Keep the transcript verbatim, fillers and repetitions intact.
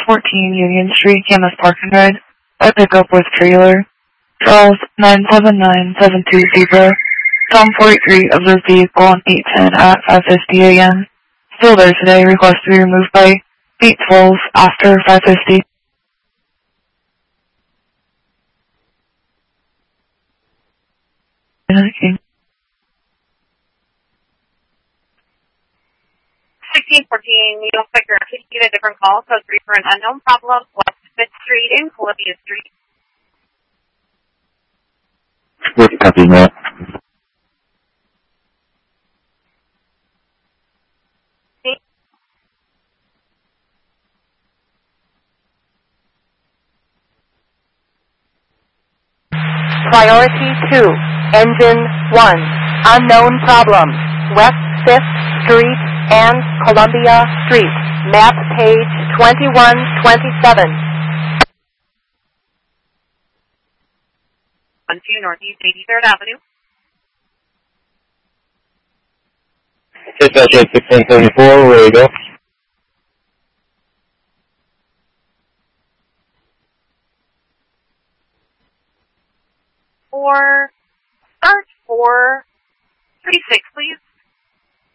fourteen Union Street, Camas Park and Ride. By pickup with trailer. Charles nine seven nine seven two Zebra. Tom forty-three observed vehicle on eight ten at five fifty a m Still there today. Request to be removed by eight twelve after five fifty. sixteen fourteen, Needle Spectre, please get a different call, code three for an unknown problem, West fifth Street and Columbia Street. What's copy, Matt? Priority two, Engine one, unknown problem, West fifth Street and Columbia Street, map page twenty-one twenty-seven. one two Northeast eighty-third Avenue. Dispatch at sixteen seventy-four, where you go? Four, start four, three six, please.